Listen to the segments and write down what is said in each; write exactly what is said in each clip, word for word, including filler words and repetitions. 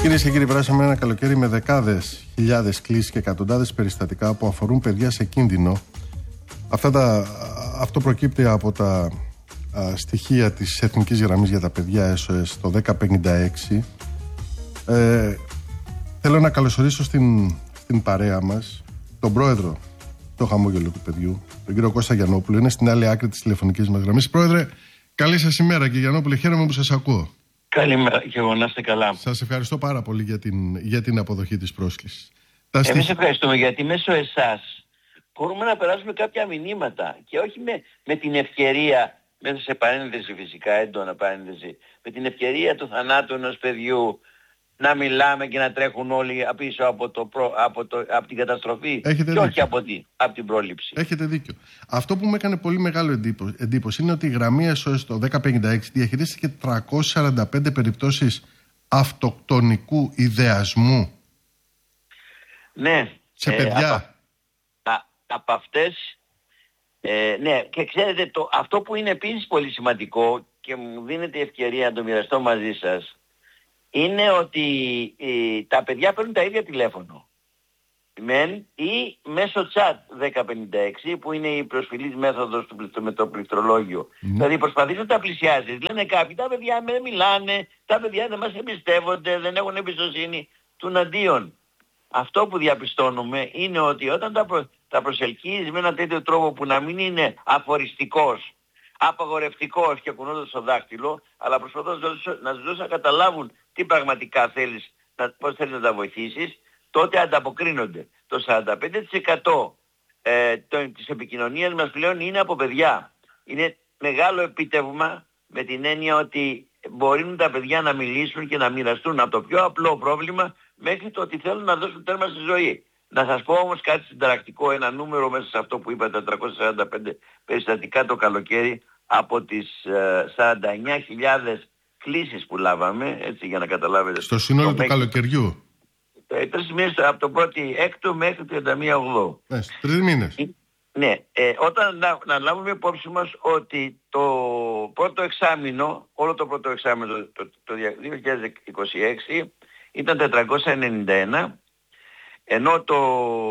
Κυρίες και κύριοι, περάσαμε ένα καλοκαίρι με δεκάδες χιλιάδες κλήσεις και εκατοντάδες περιστατικά που αφορούν παιδιά σε κίνδυνο. Αυτά τα, αυτό προκύπτει από τα α, στοιχεία της Εθνικής Γραμμής για τα Παιδιά ες ο ες το δέκα πενήντα έξι. Ε, θέλω να καλωσορίσω στην, στην παρέα μας τον πρόεδρο το χαμόγελο του παιδιού, τον κύριο Κώστα Γιαννόπουλο. Είναι στην άλλη άκρη της τηλεφωνικής μας γραμμής. Πρόεδρε, καλή σας ημέρα, κύριε Γιαννόπουλε, χαίρομαι που σας ακούω. Καλημέρα και εγώ, να είστε καλά. Σας ευχαριστώ πάρα πολύ για την, για την αποδοχή της πρόσκλησης. Εμείς στοιχ... ευχαριστούμε, γιατί μέσω εσάς μπορούμε να περάσουμε κάποια μηνύματα και όχι με, με την ευκαιρία, μέσα σε παρένθεση φυσικά, έντονα παρένθεση, με την ευκαιρία του θανάτου ενός παιδιού να μιλάμε και να τρέχουν όλοι πίσω από, το προ, από, το, από την καταστροφή. Έχετε και δίκιο. όχι από, τη, από την πρόληψη. Έχετε δίκιο. Αυτό που μου έκανε πολύ μεγάλο εντύπωση, εντύπωση είναι ότι η γραμμή ες ο ες το δέκα πενήντα έξι διαχειρίστηκε τριακόσιες σαράντα πέντε περιπτώσεις αυτοκτονικού ιδεασμού. Ναι. Σε παιδιά. Ε, από, από αυτές, ε, ναι, και ξέρετε, το, αυτό που είναι επίσης πολύ σημαντικό και μου δίνεται η ευκαιρία να το μοιραστώ μαζί σας, είναι ότι ε, τα παιδιά παίρνουν τα ίδια τηλέφωνο. Μεν ή μέσω chat δέκα πενήντα έξι, που είναι η προσφυλής μέθοδος του, με το πληκτρολόγιο. Mm. Δηλαδή προσπαθείς να τα πλησιάζεις. Λένε κάποιοι, τα παιδιά δεν μιλάνε, τα παιδιά δεν μας εμπιστεύονται, δεν έχουν εμπιστοσύνη του αντίον. Αυτό που διαπιστώνουμε είναι ότι όταν τα, προ, τα προσελκύεις με ένα τέτοιο τρόπο που να μην είναι αφοριστικός, απαγορευτικός και κουνώντας το δάχτυλο, αλλά προσπαθώντας να τους δώσεις να καταλάβουν τι πραγματικά θέλεις, να, πώς θέλεις να τα βοηθήσεις, τότε ανταποκρίνονται. Το σαράντα πέντε τοις εκατό ε, το, της επικοινωνίας μας πλέον είναι από παιδιά. Είναι μεγάλο επίτευγμα, με την έννοια ότι μπορούν τα παιδιά να μιλήσουν και να μοιραστούν από το πιο απλό πρόβλημα μέχρι το ότι θέλουν να δώσουν τέρμα στη ζωή. Να σας πω όμως κάτι συνταρακτικό, ένα νούμερο μέσα σε αυτό που είπα, τα τριακόσιες σαράντα πέντε περιστατικά το καλοκαίρι, από τις ε, σαράντα εννιά χιλιάδες κλήσεις που λάβαμε, έτσι για να καταλάβετε. Στο σύνολο του μέχρι... καλοκαιριού. Ε, τρεις μήνες από το πρώτο έκτο μέχρι τριάντα μία ογδόου. Ναι, τρεις μήνες. Ναι, ε, όταν να, να λάβουμε υπόψη μας ότι το πρώτο εξάμηνο, όλο το πρώτο εξάμηνο το, το, το δύο χιλιάδες είκοσι έξι ήταν τετρακόσια ενενήντα ένα, ενώ το,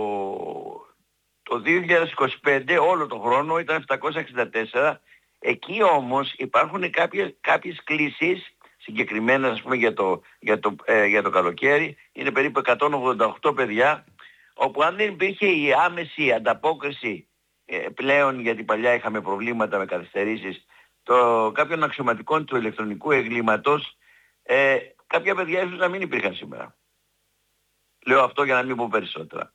το δύο χιλιάδες είκοσι πέντε όλο το χρόνο ήταν επτακόσια εξήντα τέσσερα. Εκεί όμως υπάρχουν κάποιες, κάποιες κλήσεις συγκεκριμένες, ας πούμε, για το, για, το, ε, για το καλοκαίρι. Είναι περίπου εκατόν ογδόντα οκτώ παιδιά, όπου αν δεν υπήρχε η άμεση ανταπόκριση ε, πλέον, γιατί παλιά είχαμε προβλήματα με καθυστερήσεις το, κάποιων αξιωματικών του ηλεκτρονικού εγκλήματος, ε, κάποια παιδιά ίσως να μην υπήρχαν σήμερα. Λέω αυτό για να μην πω περισσότερα.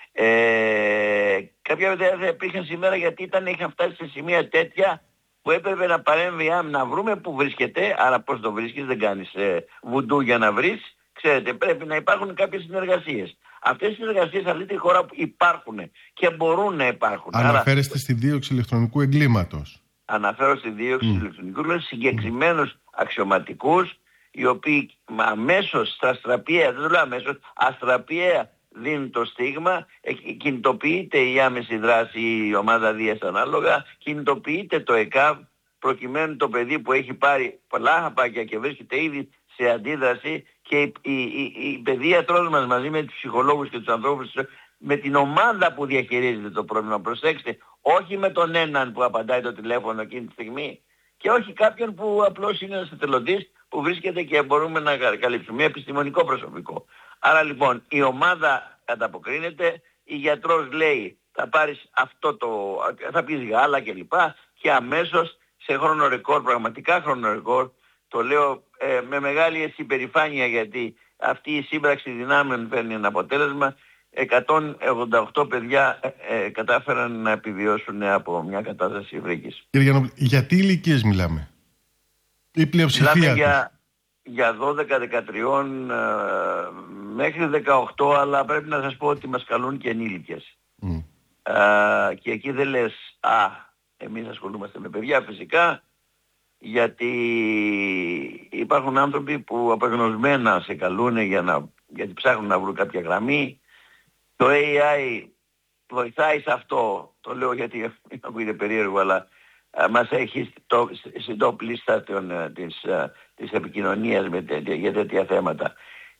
Ε, κάποια παιδιά δεν υπήρχαν σήμερα γιατί ήταν, είχαν φτάσει σε σημεία τέτοια που έπρεπε να παρέμβει, να βρούμε που βρίσκεται, άρα πώς το βρίσκεις, δεν κάνεις ε, βουντού για να βρεις, ξέρετε, πρέπει να υπάρχουν κάποιες συνεργασίες. Αυτές οι συνεργασίες σε αυτή τη χώρα υπάρχουν και μπορούν να υπάρχουν. Αναφέρεστε άρα, στη δίωξη ηλεκτρονικού εγκλήματος. Αναφέρω στη δίωξη mm. ηλεκτρονικού εγκλήματος συγκεκριμένους mm. αξιωματικούς, οι οποίοι αμέσως στα αστραπιαία, δεν το λέω αμέσως, αστραπιαία δίνουν το στίγμα, κινητοποιείται η άμεση δράση, η ομάδα Δίας ανάλογα, κινητοποιείται το ΕΚΑΒ, προκειμένου το παιδί που έχει πάρει πολλά χαπάκια και βρίσκεται ήδη σε αντίδραση, και οι, οι, οι, οι παιδίατρος μας μαζί με τους ψυχολόγους και τους ανθρώπους, με την ομάδα που διαχειρίζεται το πρόβλημα, προσέξτε, όχι με τον έναν που απαντάει το τηλέφωνο εκείνη τη στιγμή και όχι κάποιον που απλώς είναι ένας εθελοντής που βρίσκεται και μπορούμε να καλύψουμε, μια επιστημονικό προσωπικό. Άρα λοιπόν η ομάδα ανταποκρίνεται, η γιατρός λέει θα πάρεις αυτό το, θα πεις γάλα κλπ. Και αμέσως σε χρόνο ρεκόρ, πραγματικά χρόνο ρεκόρ, το λέω ε, με μεγάλη έτσι περηφάνεια, γιατί αυτή η σύμπραξη δυνάμεων φέρνει ένα αποτέλεσμα. εκατόν ογδόντα οκτώ παιδιά ε, ε, κατάφεραν να επιβιώσουν από μια κατάσταση βρύκης. Κύριε Γιαννόπουλε, για τι ηλικίες μιλάμε? Η πλειοψηφία μιλάμε για, για δώδεκα δεκατρία ε, μέχρι δεκαοκτώ, αλλά πρέπει να σας πω ότι μας καλούν και ενήλικες. Mm. Ε, και εκεί δεν λες, α, εμείς ασχολούμαστε με παιδιά φυσικά, γιατί υπάρχουν άνθρωποι που απεγνωσμένα σε καλούν για να, γιατί ψάχνουν να βρουν κάποια γραμμή. Το έι άι βοηθάει σε αυτό, το λέω γιατί είναι περίεργο, αλλά α, μας έχει στο, στην top λίστα των, της, της επικοινωνίας με τέτοια, για τέτοια θέματα.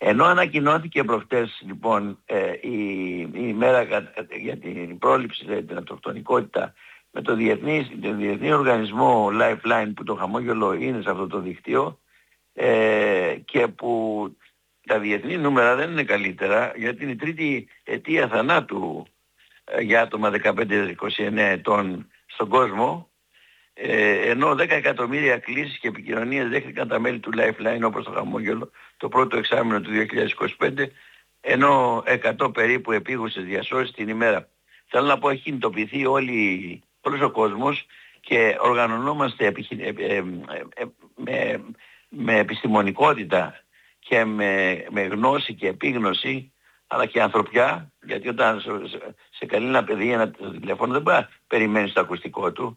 Ενώ ανακοινώθηκε προχτές λοιπόν ε, η, η ημέρα για την πρόληψη, δηλαδή, την αυτοκτονικότητα με το διεθνή, το διεθνή οργανισμό Lifeline, που το χαμόγελο είναι σε αυτό το δίκτυο, ε, και που τα διεθνή νούμερα δεν είναι καλύτερα, γιατί είναι η τρίτη αιτία θανάτου ε, για άτομα δεκαπέντε με είκοσι εννέα ετών στον κόσμο, ε, ενώ δέκα εκατομμύρια κλήσεις και επικοινωνίες δέχτηκαν τα μέλη του Lifeline, όπως το χαμόγελο, το πρώτο εξάμηνο του δύο χιλιάδες είκοσι πέντε, ενώ εκατό περίπου επίγουσες διασώσεις την ημέρα. Θέλω να πω, έχει κινητοποιηθεί όλοι, όλος ο κόσμος και οργανωνόμαστε επιχει... ε, ε, ε, ε, με, με επιστημονικότητα και με, με γνώση και επίγνωση, αλλά και ανθρωπιά, γιατί όταν σε, σε, σε καλεί ένα παιδί ένα τηλέφωνο δεν μπορεί να περιμένει το ακουστικό του.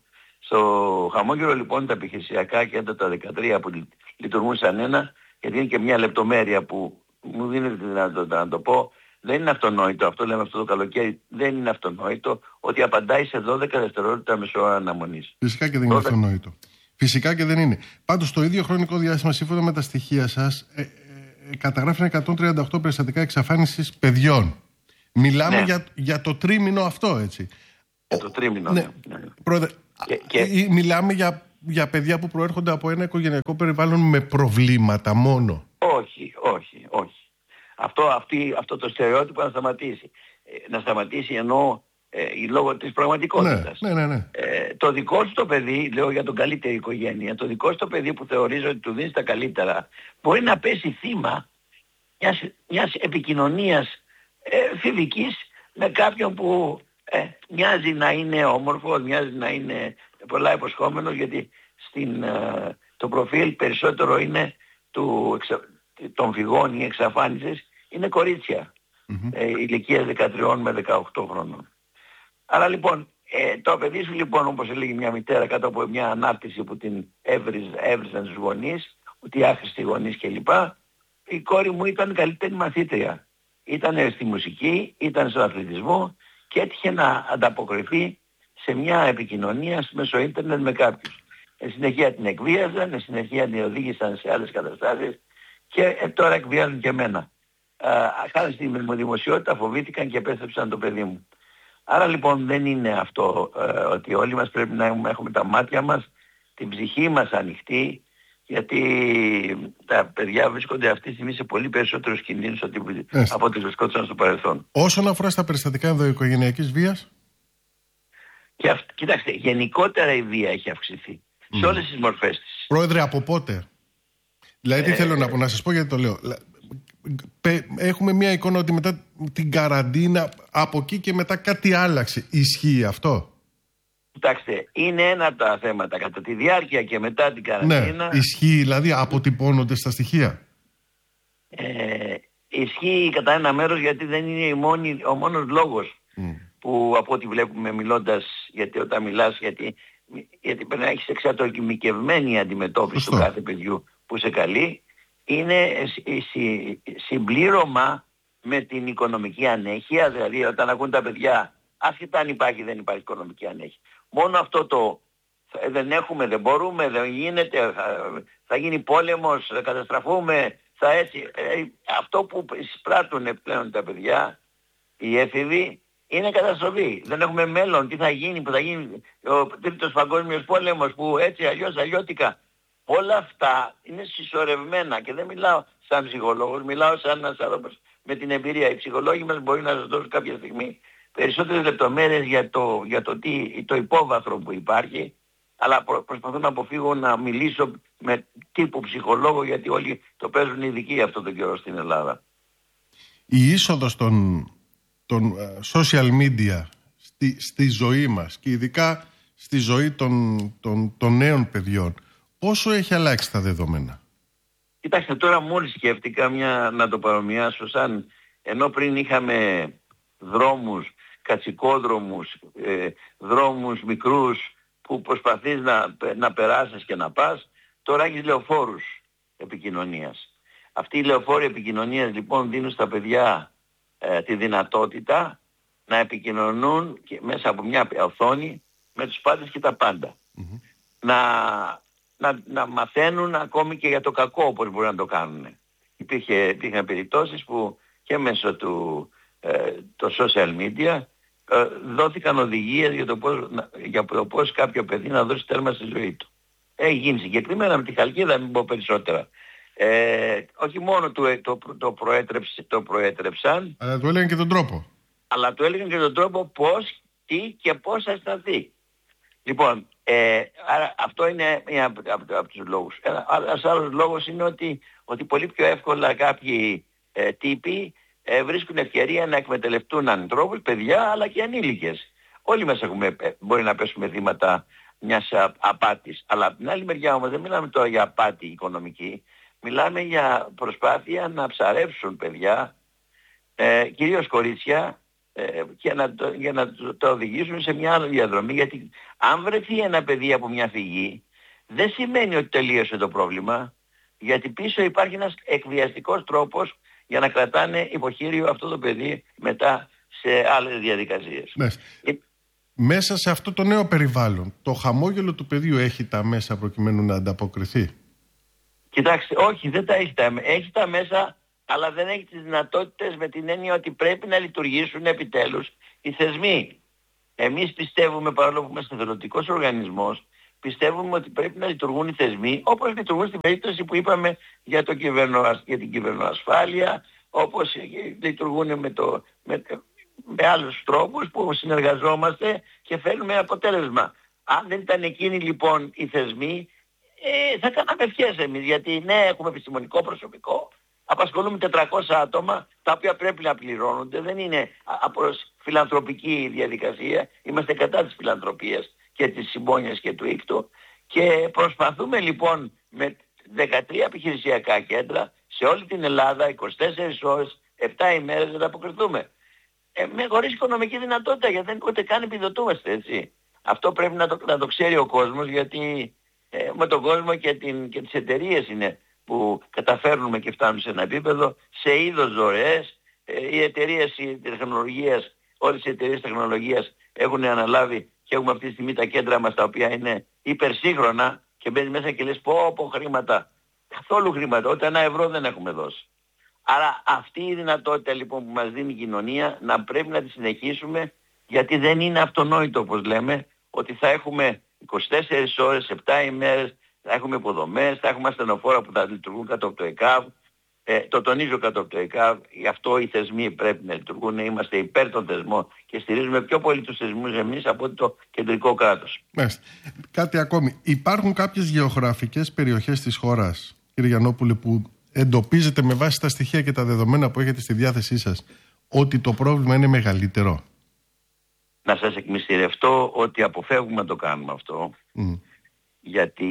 Στο χαμόγελο λοιπόν τα επιχειρησιακά κέντρα τα δεκατρία που λειτουργούν σαν ένα, γιατί είναι και μια λεπτομέρεια που μου δίνεται τη δυνατότητα να το πω, δεν είναι αυτονόητο, αυτό λέμε αυτό το καλοκαίρι, δεν είναι αυτονόητο ότι απαντάει σε δώδεκα δευτερόλεπτα μεσόωρα αναμονής. Φυσικά και δεν είναι αυτονόητο. Φυσικά και δεν είναι. Πάντως το ίδιο χρονικό διάστημα, σύμφωνα με τα στοιχεία σας, ε, ε, καταγράφουν εκατόν τριάντα οκτώ περιστατικά εξαφάνισης παιδιών. Μιλάμε ναι. για, για το τρίμηνο αυτό, έτσι. Για το τρίμηνο, ναι. ναι. ναι. Πρόεδρε, και, και... μιλάμε για, για παιδιά που προέρχονται από ένα οικογενειακό περιβάλλον με προβλήματα μόνο. Όχι, όχι, όχι. Αυτό, αυτή, αυτό το στερεότυπο να σταματήσει. Ε, να σταματήσει εννοώ ε, λόγω της πραγματικότητας. Ναι, ναι, ναι. Ε, το δικό σου το παιδί, λέω για τον καλύτερη οικογένεια, το δικό σου το παιδί που θεωρείς ότι του δίνεις τα καλύτερα, μπορεί να πέσει θύμα μιας, μιας επικοινωνίας ε, φιβικής με κάποιον που ε, μοιάζει να είναι όμορφο, μοιάζει να είναι πολλά υποσχόμενος, γιατί στην, ε, το προφίλ περισσότερο είναι του, εξα, των φυγών ή εξαφάνισης, είναι κορίτσια mm-hmm. ε, ηλικίας δεκατρία με δεκαοκτώ χρόνων. Άρα λοιπόν ε, το παιδί σου λοιπόν, όπως έλεγε μια μητέρα κάτω από μια ανάρτηση που την έβριζαν στους γονείς, ότι άχρηστοι γονείς κλπ, η κόρη μου ήταν καλύτερη μαθήτρια. Ήταν στη μουσική, ήταν στον αθλητισμό και έτυχε να ανταποκριθεί σε μια επικοινωνία μέσω ίντερνετ με κάποιους. Εν συνεχεία την εκβίαζαν, εν συνεχεία την οδήγησαν σε άλλες καταστάσεις και ε, τώρα εκβιάζουν και εμένα. Χάρη στη δημοσιότητα φοβήθηκαν και επέστρεψαν το παιδί μου. Άρα λοιπόν δεν είναι αυτό ε, ότι όλοι μας πρέπει να έχουμε, έχουμε τα μάτια μας, την ψυχή μας ανοιχτή, γιατί τα παιδιά βρίσκονται αυτή τη στιγμή σε πολύ περισσότερους κινδύνους από ό,τι βρισκόντουσαν στο παρελθόν. Όσον αφορά στα περιστατικά ενδοοικογενειακής βίας. Και αυ... Κοιτάξτε, γενικότερα η βία έχει αυξηθεί mm. σε όλες τις μορφές της. Πρόεδρε, από πότε? Δηλαδή τι ε... θέλω να πω, να σας πω γιατί το λέω. Έχουμε μια εικόνα ότι μετά την καραντίνα από εκεί και μετά κάτι άλλαξε. Ισχύει αυτό? Κοιτάξτε, είναι ένα από τα θέματα κατά τη διάρκεια και μετά την καραντίνα. Ναι, ισχύει, δηλαδή αποτυπώνονται στα στοιχεία. Ε, ισχύει κατά ένα μέρος, γιατί δεν είναι η μόνη, ο μόνος λόγος mm. που από ό,τι βλέπουμε μιλώντας, γιατί όταν μιλάς, γιατί, γιατί πρέπει να έχεις εξατομικευμένη αντιμετώπιση Σωστό. του κάθε παιδιού που σε καλεί, είναι συμπλήρωμα με την οικονομική ανέχεια, δηλαδή όταν ακούν τα παιδιά, άσχετα αν υπάρχει δεν υπάρχει οικονομική ανέχεια. Μόνο αυτό το δεν έχουμε, δεν μπορούμε, δεν γίνεται, θα γίνει πόλεμος, θα καταστραφούμε, θα έτσι. Αυτό που εισπράττουν πλέον τα παιδιά, οι έφηβοι, είναι καταστροφή. Δεν έχουμε μέλλον, τι θα γίνει, που θα γίνει ο τρίτος παγκόσμιος πόλεμος, που έτσι αλλιώς αλλιώτικα. Όλα αυτά είναι συσσωρευμένα και δεν μιλάω σαν ψυχολόγος, μιλάω σαν ένας άνθρωπος με την εμπειρία. Οι ψυχολόγοι μας μπορεί να σας δώσουν κάποια στιγμή περισσότερες λεπτομέρειες για το, για το, τι, το υπόβαθρο που υπάρχει, αλλά προ, προσπαθώ να αποφύγω να μιλήσω με τύπου ψυχολόγο, γιατί όλοι το παίζουν ειδικοί αυτό τον καιρό στην Ελλάδα. Η είσοδος των, των social media στη, στη ζωή μας και ειδικά στη ζωή των, των, των νέων παιδιών, πόσο έχει αλλάξει τα δεδομένα? Κοιτάξτε, τώρα μόλις σκέφτηκα μια, να το παρομοιάσω σαν, ενώ πριν είχαμε δρόμους, κατσικόδρομους, ε, δρόμους μικρούς που προσπαθείς να, να περάσεις και να πας, τώρα έχεις λεωφόρους επικοινωνίας. Αυτοί οι λεωφόροι επικοινωνίας λοιπόν δίνουν στα παιδιά ε, τη δυνατότητα να επικοινωνούν και μέσα από μια οθόνη με τους πάντες και τα πάντα. Mm-hmm. Να... Να, να μαθαίνουν ακόμη και για το κακό, όπως μπορεί να το κάνουν. υπήρχε, υπήρχαν περιπτώσεις που και μέσω του ε, το social media ε, δόθηκαν οδηγίες για το, πώς, για το πώς κάποιο παιδί να δώσει τέρμα στη ζωή του. Έχει γίνει συγκεκριμένα με τη Χαλκίδα, μην πω περισσότερα. Ε, όχι μόνο το, το, το, προέτρεψε, το προέτρεψαν, αλλά του έλεγαν και τον τρόπο. Αλλά του έλεγαν και τον τρόπο πώς, τι και πώς θα σταθεί. Λοιπόν, ε, άρα αυτό είναι ένα από, από, από τους λόγους. Ένας άλλος λόγος είναι ότι, ότι πολύ πιο εύκολα κάποιοι ε, τύποι ε, βρίσκουν ευκαιρία να εκμεταλλευτούν ανθρώπους, παιδιά, αλλά και ανήλικες. Όλοι μας έχουμε, μπορεί να πέσουμε θύματα μιας α, απάτης. Αλλά από την άλλη μεριά όμως δεν μιλάμε τώρα για απάτη οικονομική. Μιλάμε για προσπάθεια να ψαρέψουν παιδιά, ε, κυρίως κορίτσια, ε, και να το, για να το, το οδηγήσουν σε μια άλλη διαδρομή. Γιατί αν βρεθεί ένα παιδί από μια φυγή, δεν σημαίνει ότι τελείωσε το πρόβλημα, γιατί πίσω υπάρχει ένας εκβιαστικός τρόπος για να κρατάνε υποχείριο αυτό το παιδί μετά σε άλλες διαδικασίες. Ναι. Ε... Μέσα σε αυτό το νέο περιβάλλον, το χαμόγελο του παιδιού έχει τα μέσα προκειμένου να ανταποκριθεί? Κοιτάξτε, όχι, δεν τα έχει τα μέσα. Έχει τα μέσα, αλλά δεν έχει τις δυνατότητες, με την έννοια ότι πρέπει να λειτουργήσουν επιτέλους οι θεσμοί. Εμείς πιστεύουμε, παρόλο που είμαστε θελοντικός οργανισμός, πιστεύουμε ότι πρέπει να λειτουργούν οι θεσμοί όπως λειτουργούν στην περίπτωση που είπαμε για, το κυβερνο, για την κυβερνοασφάλεια, όπως λειτουργούν με, το, με, με άλλους τρόπους που συνεργαζόμαστε και φέρνουμε αποτέλεσμα. Αν δεν ήταν εκείνοι λοιπόν οι θεσμοί, ε, θα κάναμε ευχές εμείς, γιατί ναι, έχουμε επιστημονικό προσωπικό, απασχολούμε τετρακόσια άτομα, τα οποία πρέπει να πληρώνονται, δεν είναι από φιλανθρωπική διαδικασία, είμαστε κατά της φιλανθρωπίας και της συμπόνιας και του ήκτου, και προσπαθούμε λοιπόν με δεκατρία επιχειρησιακά κέντρα σε όλη την Ελλάδα, είκοσι τέσσερις ώρες, επτά ημέρες, να αποκριθούμε. Ε, με χωρίς οικονομική δυνατότητα, γιατί δεν ούτε καν επιδοτούμαστε, έτσι. Αυτό πρέπει να το, να το ξέρει ο κόσμος, γιατί ε, με τον κόσμο και, την, και τις εταιρείες είναι που καταφέρνουμε και φτάνουμε σε ένα επίπεδο, σε είδος δωρεές. Ε, οι εταιρείες τεχνολογίας, όλες οι εταιρείες τεχνολογίας έχουν αναλάβει και έχουμε αυτή τη στιγμή τα κέντρα μας, τα οποία είναι υπερσύγχρονα, και μπαίνεις μέσα και λες πω πω χρήματα. Καθόλου χρήματα, ούτε ένα ευρώ δεν έχουμε δώσει. Άρα αυτή η δυνατότητα λοιπόν που μας δίνει η κοινωνία, να πρέπει να τη συνεχίσουμε, γιατί δεν είναι αυτονόητο, όπως λέμε, ότι θα έχουμε είκοσι τέσσερις ώρες, επτά ημέρες, θα έχουμε υποδομές, θα έχουμε ασθενοφόρα που θα λειτουργούν κάτω από το ΕΚΑΒ. Ε, το τονίζω κάτω από το ΕΚΑΒ, γι' αυτό οι θεσμοί πρέπει να λειτουργούν, είμαστε υπέρ των θεσμών και στηρίζουμε πιο πολύ τους θεσμούς εμείς από το κεντρικό κράτος. Μάλιστα. Κάτι ακόμη. Υπάρχουν κάποιες γεωγραφικές περιοχές της χώρας, κύριε Γιαννόπουλε, που εντοπίζετε με βάση τα στοιχεία και τα δεδομένα που έχετε στη διάθεσή σας ότι το πρόβλημα είναι μεγαλύτερο? Να σας εκμυστηρευτώ ότι αποφεύγουμε να το κάνουμε αυτό, mm. γιατί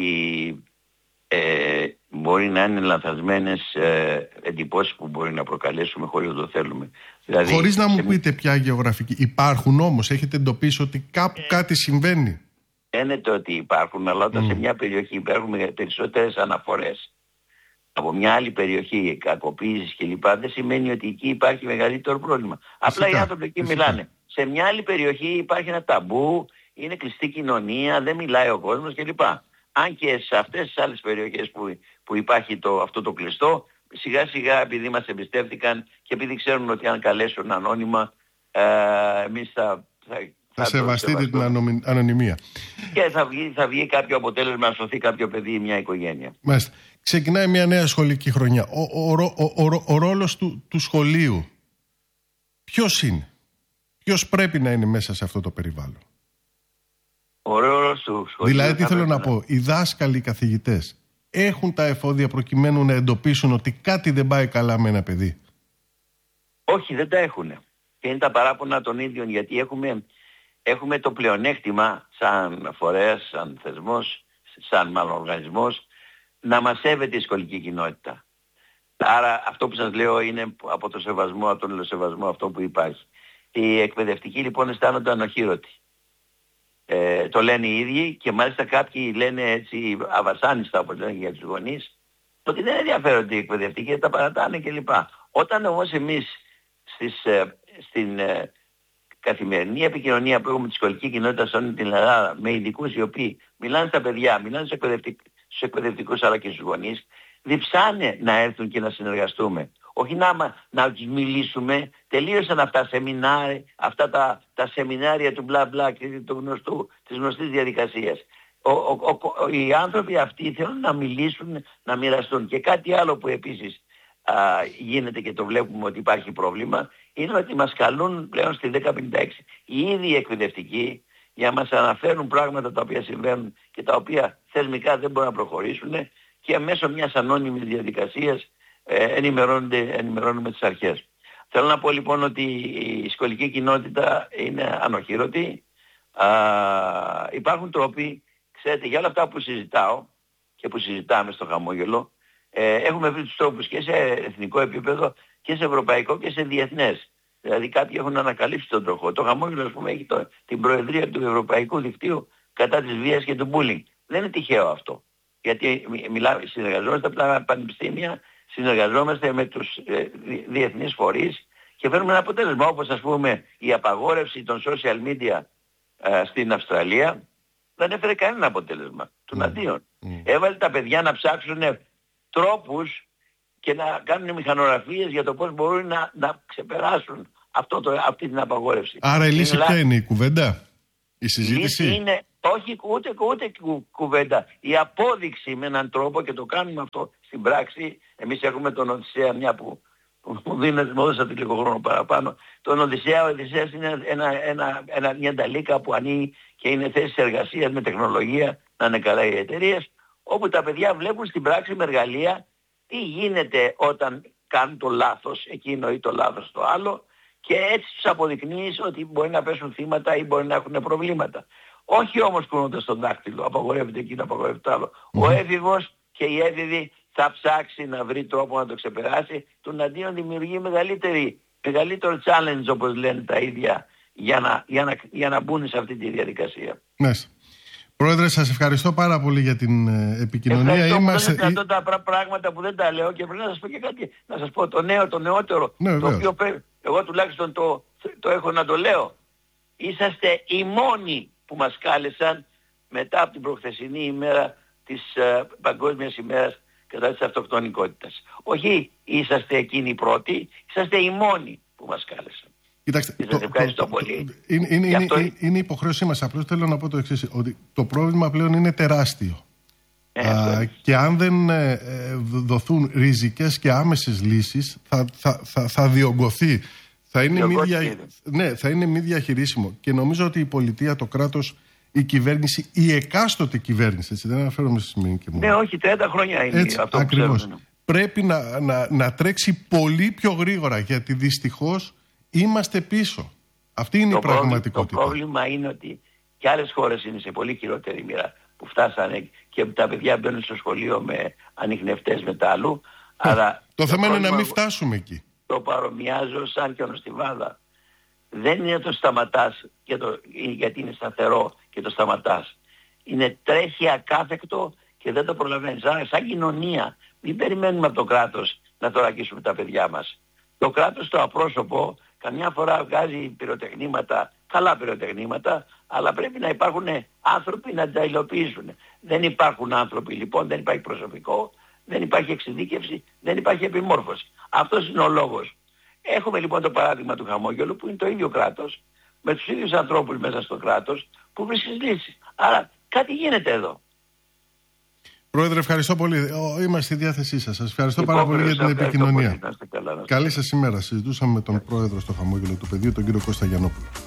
ε, μπορεί να είναι λανθασμένες ε, εντυπώσεις που μπορεί να προκαλέσουμε χωρίς να το θέλουμε. Δηλαδή, χωρίς να μου σε... πείτε ποια γεωγραφική. Υπάρχουν όμως, έχετε εντοπίσει ότι κάπου ε, κάτι συμβαίνει? Φαίνεται ότι υπάρχουν, αλλά όταν mm. σε μια περιοχή υπάρχουν περισσότερες αναφορές από μια άλλη περιοχή, κακοποίησης κλπ, δεν σημαίνει ότι εκεί υπάρχει μεγαλύτερο πρόβλημα. Φυσικά, απλά οι άνθρωποι εκεί φυσικά. μιλάνε. Σε μια άλλη περιοχή υπάρχει ένα ταμπού, είναι κλειστή κοινωνία, δεν μιλάει ο κόσμος κλπ. Αν και σε αυτές τις άλλες περιοχές που, που υπάρχει το, αυτό το κλειστό, σιγά σιγά επειδή μας εμπιστεύτηκαν και επειδή ξέρουν ότι αν καλέσουν ανώνυμα, ε, εμείς θα... θα Θα σεβαστείτε την ανωνυμία. Και θα βγει, θα βγει κάποιο αποτέλεσμα, να σωθεί κάποιο παιδί ή μια οικογένεια. Μάλιστα. Ξεκινάει μια νέα σχολική χρονιά. Ο, ο, ο, ο, ο ρόλος του, του σχολείου ποιος είναι? Ποιος πρέπει να είναι μέσα σε αυτό το περιβάλλον? Ο ρόλος του σχολείου... Δηλαδή τι θέλω να πω, οι δάσκαλοι, οι καθηγητές έχουν τα εφόδια προκειμένου να εντοπίσουν ότι κάτι δεν πάει καλά με ένα παιδί? Όχι, δεν τα έχουν. Και είναι τα παράπονα των ίδιων, γιατί έχουμε... Έχουμε το πλεονέκτημα σαν φορέας, σαν θεσμός, σαν μάλλον οργανισμός, να μας σέβεται η σχολική κοινότητα. Άρα αυτό που σας λέω είναι από το σεβασμό, από τον σεβασμό αυτό που υπάρχει. Οι εκπαιδευτικοί λοιπόν αισθάνονται ανοχήρωτοι. Ε, το λένε οι ίδιοι και μάλιστα κάποιοι λένε έτσι αβασάνιστα, όπως λένε για τους γονείς, ότι δεν ενδιαφέρονται οι εκπαιδευτικοί και τα παρατάνε κλπ. Όταν όμως εμείς στις, ε, στην... Ε, καθημερινή επικοινωνία που έχουμε με τη σχολική κοινότητα σε όλη την Ελλάδα, με ειδικούς οι οποίοι μιλάνε στα παιδιά, μιλάνε στους εκπαιδευτικ... εκπαιδευτικούς αλλά και στους γονείς, διψάνε να έρθουν και να συνεργαστούμε. Όχι να, να τους μιλήσουμε. Τελείωσαν αυτά, σεμινάρια, αυτά τα, τα σεμινάρια του μπλα μπλα και του γνωστού, της γνωστής διαδικασίας. Ο, ο, ο, οι άνθρωποι αυτοί θέλουν να μιλήσουν, να μοιραστούν. Και κάτι άλλο που επίσης α, γίνεται και το βλέπουμε ότι υπάρχει πρόβλημα, είναι ότι μας καλούν πλέον στη δέκα πενήντα έξι οι ίδιοι εκπαιδευτικοί για να μας αναφέρουν πράγματα τα οποία συμβαίνουν και τα οποία θεσμικά δεν μπορούν να προχωρήσουν και μέσω μιας ανώνυμης διαδικασίας ε, ενημερώνονται, ενημερώνουμε τις αρχές. Θέλω να πω λοιπόν ότι η σχολική κοινότητα είναι ανοχήρωτη. Α, υπάρχουν τρόποι, ξέρετε, για όλα αυτά που συζητάω και που συζητάμε στο χαμόγελο, ε, έχουμε βρει τους τρόπους και σε εθνικό επίπεδο και σε ευρωπαϊκό και σε διεθνές. Δηλαδή κάποιοι έχουν ανακαλύψει τον τροχό. Το χαμόγελο, ας πούμε, έχει το, την προεδρία του Ευρωπαϊκού Δικτύου κατά της βίας και του bullying. Δεν είναι τυχαίο αυτό. Γιατί μιλάμε, συνεργαζόμαστε με τα πανεπιστήμια, συνεργαζόμαστε με τους ε, διεθνείς φορείς και φέρνουμε ένα αποτέλεσμα. Όπως ας πούμε η απαγόρευση των social media ε, στην Αυστραλία δεν έφερε κανένα αποτέλεσμα. Του αντίον. Mm. Έβαλε τα παιδιά να ψάξουν τρόπους και να κάνουν μηχανογραφίες για το πώς μπορούν να, να ξεπεράσουν αυτό το, αυτή την απαγόρευση. Άρα η λύση ποια είναι, η κουβέντα, η συζήτηση? Η λύση είναι όχι ούτε, ούτε κου, κουβέντα. Η απόδειξη με έναν τρόπο, και το κάνουμε αυτό στην πράξη. Εμείς έχουμε τον Οδυσσέα, μια που μου δίνετε, μου δώσατε λίγο χρόνο παραπάνω. Τον Οδυσσέα, ο Οδυσσέας είναι ένα, ένα, ένα, μια νταλίκα που ανοίγει και είναι θέσεις εργασίας με τεχνολογία, να είναι καλά οι εταιρείες, όπου τα παιδιά βλέπουν στην πράξη με εργαλεία τι γίνεται όταν κάνουν το λάθος εκείνο ή το λάθος το άλλο, και έτσι τους αποδεικνύεις ότι μπορεί να πέσουν θύματα ή μπορεί να έχουν προβλήματα. Όχι όμως κουνώντας τον δάκτυλο, απαγορεύεται εκείνο, απαγορεύεται το άλλο. Mm. Ο έφηβος και η έφηβη θα ψάξει να βρει τρόπο να το ξεπεράσει, τον αντίον δημιουργεί μεγαλύτερη, μεγαλύτερο challenge, όπως λένε τα ίδια, για να, για να, για να μπουν σε αυτή τη διαδικασία. Ναι. Πρόεδρε, σας ευχαριστώ πάρα πολύ για την επικοινωνία. Ευχαριστώ. Είμαστε... Είναι τα πράγματα που δεν τα λέω και πρέπει να σας πω και κάτι. Να σας πω το νέο, το νεότερο, ναι, το οποίο πρέπει, εγώ τουλάχιστον το, το έχω να το λέω. Είσαστε οι μόνοι που μας κάλεσαν μετά από την προχθεσινή ημέρα της uh, Παγκόσμιας ημέρας κατά της αυτοκτονικότητας. Όχι είσαστε εκείνοι οι πρώτοι, είσαστε οι μόνοι που μας κάλεσαν. Κοιτάξτε, σας ευχαριστώ το, πολύ. Το, το, είναι, είναι, είναι, είναι, είναι υποχρέωσή μας. Απλώς θέλω να πω το εξής, ότι το πρόβλημα πλέον είναι τεράστιο. Ε, Α, και αν δεν ε, δοθούν ριζικές και άμεσες λύσεις, θα, θα, θα, θα διωγγωθεί. Θα είναι, μη δια... ναι, θα είναι μη διαχειρίσιμο. Και νομίζω ότι η πολιτεία, το κράτος, η κυβέρνηση, η εκάστοτε κυβέρνηση, έτσι, δεν αναφέρομαι στη σημερινή και μόνο. Ναι, όχι, τριάντα χρόνια είναι έτσι, αυτό ακριβώς, που ξέρουμε. Πρέπει να, να, να τρέξει πολύ πιο γρήγορα, γιατί δυστυχώς είμαστε πίσω. Αυτή είναι το η πραγματικότητα. Το πρόβλημα είναι ότι και άλλες χώρες είναι σε πολύ χειρότερη μοίρα, που φτάσανε και τα παιδιά μπαίνουν στο σχολείο με ανιχνευτές μετάλλου. Ε, αλλά το θέμα είναι να μην φτάσουμε εκεί. Το παρομοιάζω σαν και ονοστιβάδα. Δεν είναι το σταματάς για το, γιατί είναι σταθερό και το σταματάς. Είναι τρέχει ακάθεκτο και δεν το προλαβαίνεις. Άρα σαν κοινωνία μην περιμένουμε από το κράτος να θωρακίσουμε τα παιδιά μας. Το κράτος το απρόσωπο καμιά φορά βγάζει πυροτεχνήματα, καλά πυροτεχνήματα, αλλά πρέπει να υπάρχουν άνθρωποι να τα υλοποιήσουν. Δεν υπάρχουν άνθρωποι λοιπόν, δεν υπάρχει προσωπικό, δεν υπάρχει εξειδίκευση, δεν υπάρχει επιμόρφωση. Αυτός είναι ο λόγος. Έχουμε λοιπόν το παράδειγμα του χαμόγελου που είναι το ίδιο κράτος, με τους ίδιους ανθρώπους μέσα στο κράτος που βρίσκεις λύσεις. Άρα κάτι γίνεται εδώ. Πρόεδρε, ευχαριστώ πολύ. Είμαστε στη διάθεσή σας. Σας ευχαριστώ πάρα πολύ για την επικοινωνία. Πολύ, καλά, καλή σας ημέρα. Συζητούσαμε με τον πρόεδρο στο χαμόγελο του παιδιού, τον κύριο Κώστα Γιαννόπουλο.